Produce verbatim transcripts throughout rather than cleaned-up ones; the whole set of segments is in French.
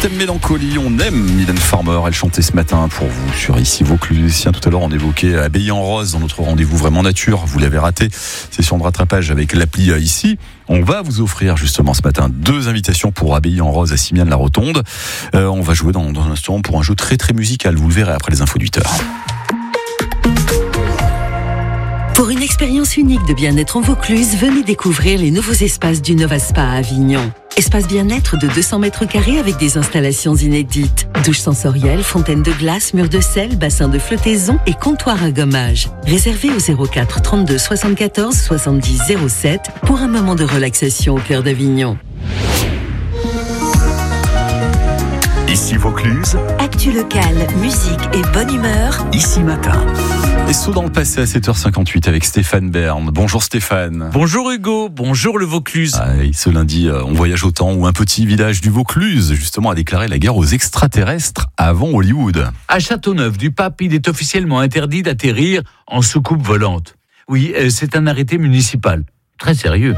Thème mélancolie, on aime Mylène Farmer, elle chantait ce matin pour vous sur Ici Vaucluse. Tout à l'heure on évoquait Abbaye en rose dans notre rendez-vous vraiment nature, vous l'avez raté, session de rattrapage avec l'appli Ici. On va vous offrir justement ce matin deux invitations pour Abbaye en rose à Simiane-la-Rotonde. Euh, on va jouer dans, dans un instant pour un jeu très très musical, vous le verrez après les infos de huit heures. Pour une expérience unique de bien-être en Vaucluse, venez découvrir les nouveaux espaces du Nova Spa à Avignon. Espace bien-être de deux cents mètres carrés avec des installations inédites. Douche sensorielle, fontaine de glace, mur de sel, bassin de flottaison et comptoir à gommage. Réservé au zéro quatre trente-deux soixante-quatorze soixante-dix zéro sept pour un moment de relaxation au cœur d'Avignon. Ici Vaucluse. Actu locale, musique et bonne humeur. Ici Matin. Et saut dans le passé à sept heures cinquante-huit avec Stéphane Bern. Bonjour Stéphane. Bonjour Hugo, bonjour le Vaucluse. Ah, et ce lundi, on voyage au temps où un petit village du Vaucluse, justement, a déclaré la guerre aux extraterrestres avant Hollywood. À Châteauneuf-du-Pape, il est officiellement interdit d'atterrir en soucoupe volante. Oui, c'est un arrêté municipal. Très sérieux.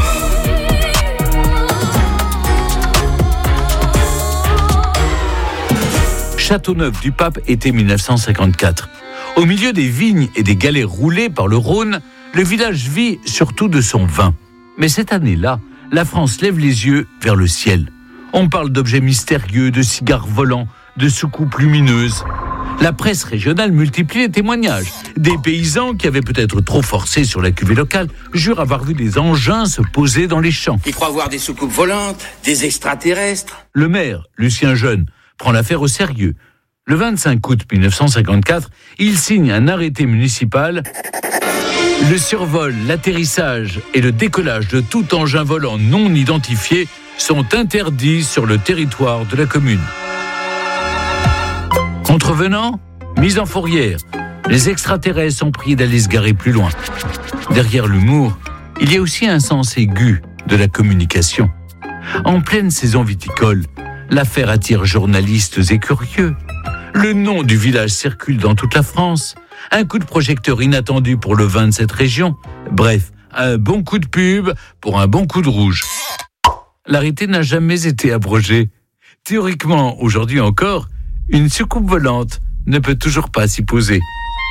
Châteauneuf-du-Pape, été mille neuf cent cinquante-quatre. Au milieu des vignes et des galets roulés par le Rhône, le village vit surtout de son vin. Mais cette année-là, la France lève les yeux vers le ciel. On parle d'objets mystérieux, de cigares volants, de soucoupes lumineuses. La presse régionale multiplie les témoignages. Des paysans qui avaient peut-être trop forcé sur la cuvée locale jurent avoir vu des engins se poser dans les champs. Ils croient voir des soucoupes volantes, des extraterrestres. Le maire, Lucien Jeune, prend l'affaire au sérieux. Le vingt-cinq août mille neuf cent cinquante-quatre, il signe un arrêté municipal. Le survol, l'atterrissage et le décollage de tout engin volant non identifié sont interdits sur le territoire de la commune. Contrevenants, mise en fourrière. Les extraterrestres sont priés d'aller se garer plus loin. Derrière l'humour, il y a aussi un sens aigu de la communication. En pleine saison viticole, l'affaire attire journalistes et curieux. Le nom du village circule dans toute la France. Un coup de projecteur inattendu pour le vin de cette région. Bref, un bon coup de pub pour un bon coup de rouge. L'arrêté n'a jamais été abrogé. Théoriquement, aujourd'hui encore, une soucoupe volante ne peut toujours pas s'y poser.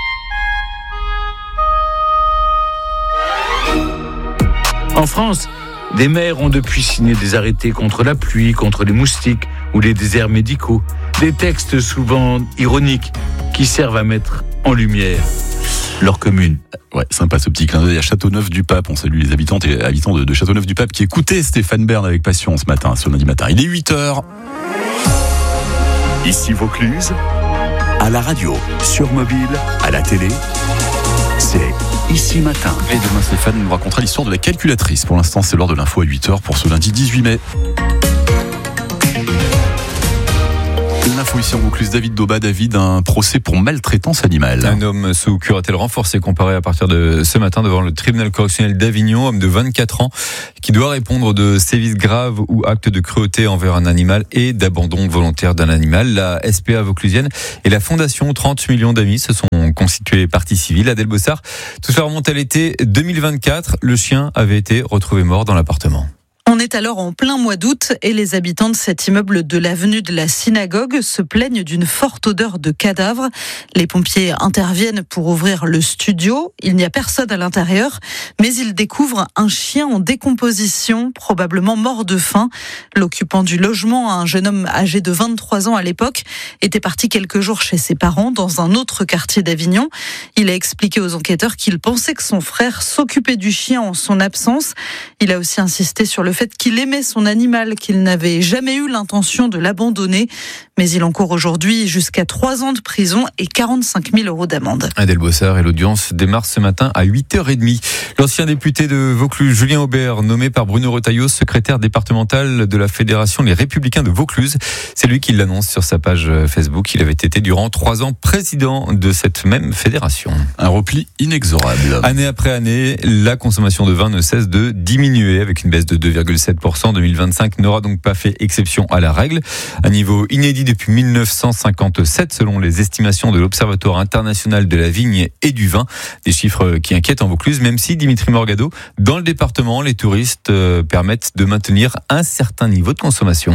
En France, des maires ont depuis signé des arrêtés contre la pluie, contre les moustiques ou les déserts médicaux. Des textes souvent ironiques qui servent à mettre en lumière leur commune. Ouais, sympa ce petit clin d'œil à Châteauneuf-du-Pape. On salue les habitants et habitants de, de Châteauneuf-du-Pape qui écoutaient Stéphane Bern avec passion ce matin, ce lundi matin. Il est huit heures. Ici Vaucluse. À la radio, sur mobile, à la télé. C'est Ici Matin. Et demain, Stéphane nous racontera l'histoire de la calculatrice. Pour l'instant, c'est l'heure de l'info à huit heures pour ce lundi dix-huit mai. L'info ici en Vaucluse, David Dauba. David, un procès pour maltraitance animale. Un homme sous curatelle renforcée comparé à partir de ce matin devant le tribunal correctionnel d'Avignon, homme de vingt-quatre ans, qui doit répondre de sévices graves ou actes de cruauté envers un animal et d'abandon volontaire d'un animal. La S P A vauclusienne et la fondation trente millions d'amis se sont constitués partie civile. Adèle Bossard, tout cela remonte à l'été deux mille vingt-quatre. Le chien avait été retrouvé mort dans l'appartement. On est alors en plein mois d'août et les habitants de cet immeuble de l'avenue de la Synagogue se plaignent d'une forte odeur de cadavre. Les pompiers interviennent pour ouvrir le studio. Il n'y a personne à l'intérieur, mais ils découvrent un chien en décomposition, probablement mort de faim. L'occupant du logement, un jeune homme âgé de vingt-trois ans à l'époque, était parti quelques jours chez ses parents dans un autre quartier d'Avignon. Il a expliqué aux enquêteurs qu'il pensait que son frère s'occupait du chien en son absence. Il a aussi insisté sur le fait qu'il aimait son animal, qu'il n'avait jamais eu l'intention de l'abandonner. Mais il encourt aujourd'hui jusqu'à trois ans de prison et quarante-cinq mille euros d'amende. Adèle Bossard, et l'audience démarre ce matin à huit heures trente. L'ancien député de Vaucluse, Julien Aubert, nommé par Bruno Retailleau secrétaire départemental de la Fédération Les Républicains de Vaucluse. C'est lui qui l'annonce sur sa page Facebook. Il avait été durant trois ans président de cette même fédération. Un repli inexorable. Année après année, la consommation de vin ne cesse de diminuer avec une baisse de deux virgule sept pour cent. deux mille vingt-cinq n'aura donc pas fait exception à la règle. Un niveau inédit depuis mille neuf cent cinquante-sept selon les estimations de l'Observatoire international de la vigne et du vin. Des chiffres qui inquiètent en Vaucluse, même si, Dimitri Morgado, dans le département, les touristes permettent de maintenir un certain niveau de consommation.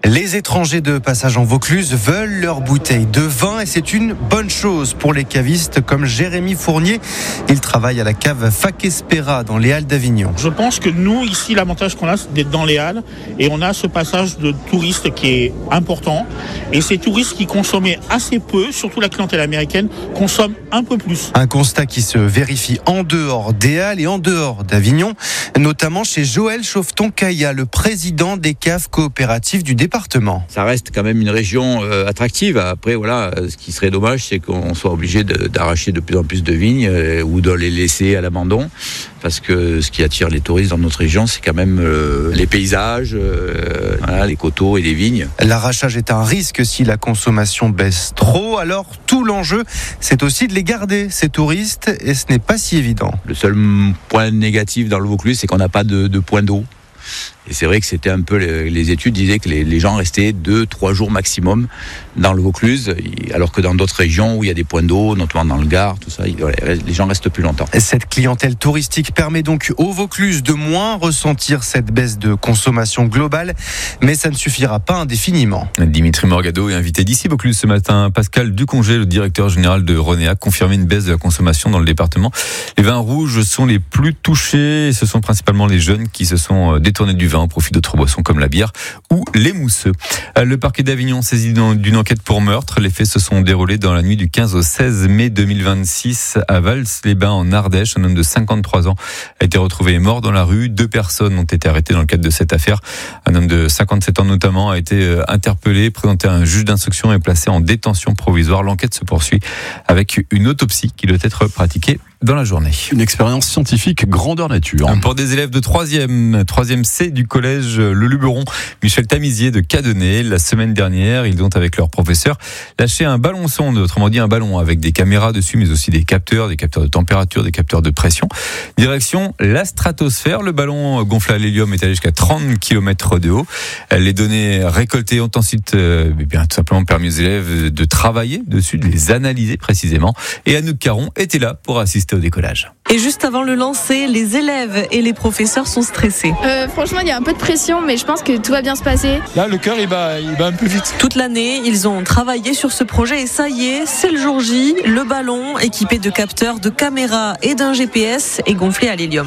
Les étrangers de passage en Vaucluse veulent leur bouteille de vin et c'est une bonne chose pour les cavistes comme Jérémy Fournier. Il travaille à la cave Fac Espera dans les Halles d'Avignon. Je pense que nous, ici, l'avantage qu'on a, c'est d'être dans les Halles et on a ce passage de touristes qui est important. Et ces touristes qui consommaient assez peu, surtout la clientèle américaine, consomment un peu plus. Un constat qui se vérifie en dehors des Halles et en dehors d'Avignon, notamment chez Joël Chauveton-Caillat, le président des caves coopératives du département. Ça reste quand même une région euh, attractive. Après, voilà, ce qui serait dommage, c'est qu'on soit obligé de, d'arracher de plus en plus de vignes euh, ou de les laisser à l'abandon. Parce que ce qui attire les touristes dans notre région, c'est quand même euh, les paysages, euh, voilà, les coteaux et les vignes. L'arrachage est un risque si la consommation baisse trop. Alors, tout l'enjeu, c'est aussi de les garder, ces touristes, et ce n'est pas si évident. Le seul point négatif dans le Vaucluse, c'est qu'on n'a pas de, de point d'eau. Et c'est vrai que c'était un peu, les, les études disaient que les, les gens restaient deux, trois jours maximum dans le Vaucluse, alors que dans d'autres régions où il y a des points d'eau, notamment dans le Gard, tout ça, les gens restent plus longtemps. Cette clientèle touristique permet donc au Vaucluse de moins ressentir cette baisse de consommation globale, mais ça ne suffira pas indéfiniment. Dimitri Morgado est invité d'ici Vaucluse ce matin. Pascal Ducongé, le directeur général de René, a confirmé une baisse de la consommation dans le département. Les vins rouges sont les plus touchés et ce sont principalement les jeunes qui se sont détournés du vin au profit d'autres boissons comme la bière ou les mousseux. Le parquet d'Avignon saisit d'une enquête pour meurtre. Les faits se sont déroulés dans la nuit du quinze au seize mai deux mille vingt-six à Vals-les-Bains en Ardèche. Un homme de cinquante-trois ans a été retrouvé mort dans la rue. Deux personnes ont été arrêtées dans le cadre de cette affaire. Un homme de cinquante-sept ans notamment a été interpellé, présenté à un juge d'instruction et placé en détention provisoire. L'enquête se poursuit avec une autopsie qui doit être pratiquée dans la journée. Une expérience scientifique grandeur nature. Pour des élèves de troisième, troisième C du collège Le Luberon, Michel Tamizier de Cadenet, la semaine dernière, ils ont avec leur professeur lâché un ballon sonde, autrement dit un ballon avec des caméras dessus, mais aussi des capteurs, des capteurs de température, des capteurs de pression. Direction la stratosphère. Le ballon gonflé à l'hélium est allé jusqu'à trente kilomètres de haut. Les données récoltées ont ensuite euh, bien, tout simplement permis aux élèves de travailler dessus, de les analyser précisément. Et Anouk Caron était là pour assister au décollage. Et juste avant le lancer, les élèves et les professeurs sont stressés. Euh, franchement, il y a un peu de pression, mais je pense que tout va bien se passer. Là, le cœur, il bat, il bat un peu vite. Toute l'année, ils ont travaillé sur ce projet et ça y est, c'est le jour J. Le ballon, équipé de capteurs, de caméras et d'un G P S, est gonflé à l'hélium.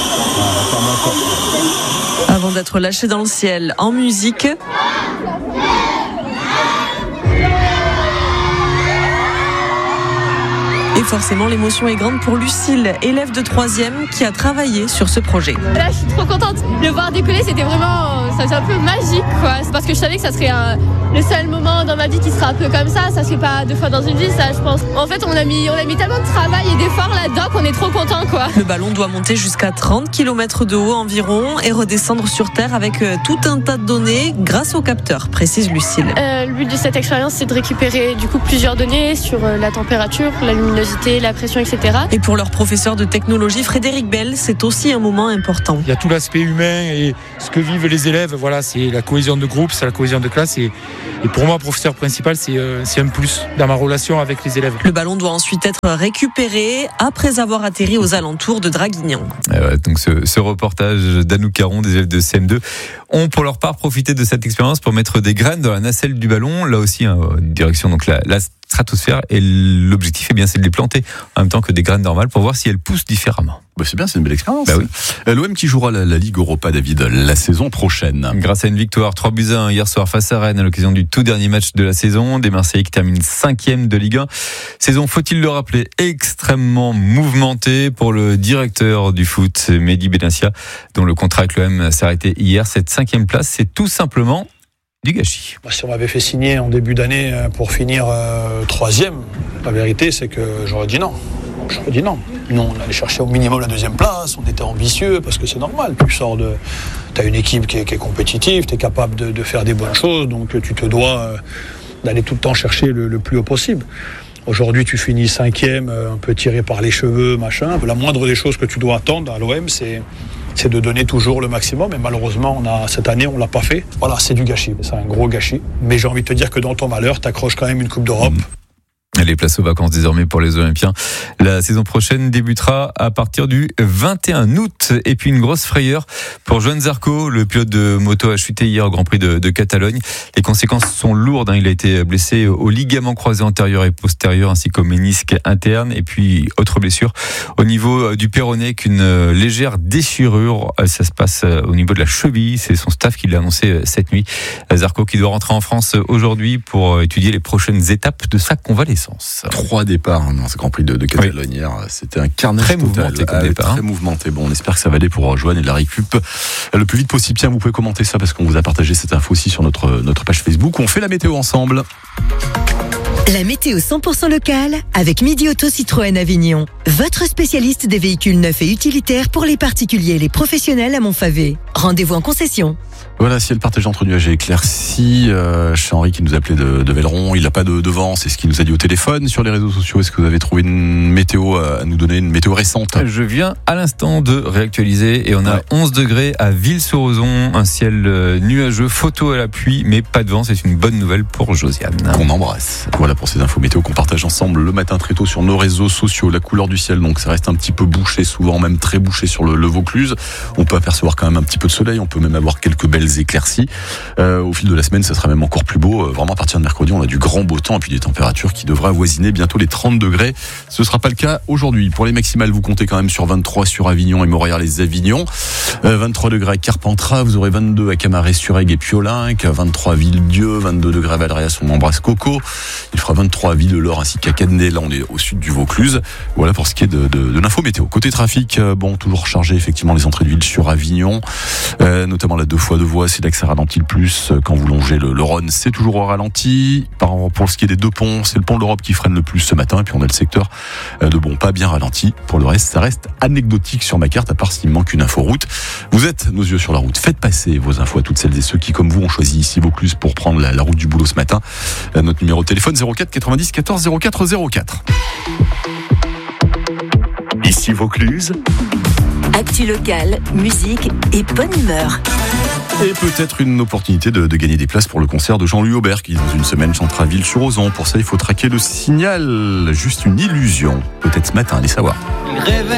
Avant d'être lâché dans le ciel, en musique... Et forcément, l'émotion est grande pour Lucille, élève de troisième, qui a travaillé sur ce projet. Là, je suis trop contente. Le voir décoller, c'était vraiment, ça, c'est un peu magique, quoi. C'est parce que je savais que ça serait un, le seul moment dans ma vie qui sera un peu comme ça. Ça se fait pas deux fois dans une vie, ça, je pense. En fait, on a mis, on a mis tellement de travail et d'efforts là-dedans qu'on est trop contents, quoi. Le ballon doit monter jusqu'à trente kilomètres de haut environ et redescendre sur Terre avec tout un tas de données grâce au capteur, précise Lucille. Euh, le but de cette expérience, c'est de récupérer du coup plusieurs données sur la température, la luminosité, la pression, et cetera. Et pour leur professeur de technologie, Frédéric Bell, c'est aussi un moment important. Il y a tout l'aspect humain et ce que vivent les élèves. Voilà, c'est la cohésion de groupe, c'est la cohésion de classe. Et, et pour moi, professeur principal, c'est, euh, c'est un plus dans ma relation avec les élèves. Le ballon doit ensuite être récupéré après avoir atterri aux alentours de Draguignan. Euh, donc ce, ce reportage d'Anouk Caron, des élèves de C M deux, ont pour leur part profité de cette expérience pour mettre des graines dans la nacelle du ballon. Là aussi, hein, direction donc la, la stratosphère, et l'objectif eh bien, c'est de les planter en même temps que des graines normales pour voir si elles poussent différemment. Bah c'est bien, c'est une belle expérience. Bah oui. L'O M qui jouera la, la Ligue Europa, David, la saison prochaine. Grâce à une victoire trois buts à un hier soir face à Rennes à l'occasion du tout dernier match de la saison, des Marseillais qui terminent cinquième de Ligue un. Saison, faut-il le rappeler, extrêmement mouvementée pour le directeur du foot, Mehdi Benassia, dont le contrat avec l'O M s'est arrêté hier. Cette cinquième place, c'est tout simplement du gâchis. Si on m'avait fait signer en début d'année pour finir euh, troisième, la vérité c'est que j'aurais dit non. J'aurais dit non. Nous, on allait chercher au minimum la deuxième place, on était ambitieux parce que c'est normal. Tu sors de, t'as une équipe qui est, qui est compétitive, tu es capable de, de faire des bonnes choses, donc tu te dois euh, d'aller tout le temps chercher le, le plus haut possible. Aujourd'hui, tu finis cinquième, un peu tiré par les cheveux, machin. La moindre des choses que tu dois attendre à l'O M, c'est c'est de donner toujours le maximum. Et malheureusement, on a, cette année, on ne l'a pas fait. Voilà, c'est du gâchis. C'est un gros gâchis. Mais j'ai envie de te dire que dans ton malheur, tu accroches quand même une Coupe d'Europe. Mmh. Les places aux vacances désormais pour les Olympiens. La saison prochaine débutera à partir du vingt et un août. Et puis une grosse frayeur pour Joan Zarco. Le pilote de moto a chuté hier au Grand Prix de, de Catalogne. Les conséquences sont lourdes. Il a été blessé au ligament croisé antérieur et postérieur ainsi qu'au ménisque interne. Et puis autre blessure au niveau du péroné qu'une légère déchirure. Ça se passe au niveau de la cheville. C'est son staff qui l'a annoncé cette nuit. Zarco qui doit rentrer en France aujourd'hui pour étudier les prochaines étapes de sa convalescence. Trois départs dans ce Grand Prix de, de Catalogne oui. hier. C'était un carnage très total. Mouvementé comme départ. Très mouvementé. Bon, on espère que ça va aller pour Joan et de la récup le plus vite possible. Tiens, vous pouvez commenter ça parce qu'on vous a partagé cette info aussi sur notre, notre page Facebook. On fait la météo ensemble. La météo cent pour cent locale avec Midi Auto Citroën Avignon. Votre spécialiste des véhicules neufs et utilitaires pour les particuliers et les professionnels à Montfavet. Rendez-vous en concession. Voilà, ciel partagé entre nuages et éclaircies. Euh, chez Henri qui nous appelait de, de Velleron, il n'a pas de, de vent, c'est ce qu'il nous a dit au téléphone. Sur les réseaux sociaux, est-ce que vous avez trouvé une météo à nous donner, une météo récente? Je viens à l'instant de réactualiser et on a ouais. onze degrés à Ville-sur-Ozon, un ciel nuageux, photo à l'appui, mais pas de vent, c'est une bonne nouvelle pour Josiane. Qu'on embrasse. Voilà pour ces infos météo qu'on partage ensemble le matin très tôt sur nos réseaux sociaux. La couleur du ciel, donc ça reste un petit peu bouché, souvent même très bouché sur le, le Vaucluse. On peut apercevoir quand même un petit peu de soleil, on peut même avoir quelques belles éclaircies. Euh, au fil de la semaine, ça sera même encore plus beau. Euh, vraiment, à partir de mercredi, on a du grand beau temps et puis des températures qui devraient avoisiner bientôt les trente degrés. Ce sera pas le cas aujourd'hui. Pour les maximales, vous comptez quand même sur vingt-trois sur Avignon et Montréal-les-Avignon. Euh, vingt-trois degrés à Carpentras, vous aurez vingt-deux à Camaret-sur-Aigle et Piolinc, vingt-trois à Villedieu, vingt-deux degrés à Valréas, on embrasse Coco. Il fera vingt-trois à Villelor ainsi qu'à Cadenet. Là, on est au sud du Vaucluse. Voilà pour ce qui est de, de, de l'info météo. Côté trafic, euh, bon, toujours chargé effectivement les entrées de ville sur Avignon, euh, notamment la deux fois deux voies. C'est là que ça ralentit le plus. Quand vous longez le, le Rhône, c'est toujours au ralenti. Par, pour ce qui est des deux ponts, c'est le pont de l'Europe qui freine le plus ce matin. Et puis on a le secteur de Bonpas bien ralenti. Pour le reste, ça reste anecdotique sur ma carte, à part s'il manque une info route. Vous êtes nos yeux sur la route. Faites passer vos infos à toutes celles et ceux qui, comme vous, ont choisi ici Vaucluse pour prendre la, la route du boulot ce matin. Notre numéro de téléphone zéro quatre quatre-vingt-dix quatorze zéro quatre zéro quatre. Ici Vaucluse. Actu locale, musique et bonne humeur. Et peut-être une opportunité de, de gagner des places pour le concert de Jean-Louis Aubert qui, dans une semaine, chantera Ville-sur-Ozon. Pour ça, il faut traquer le signal. Juste une illusion. Peut-être ce matin, allez savoir. Il rêvait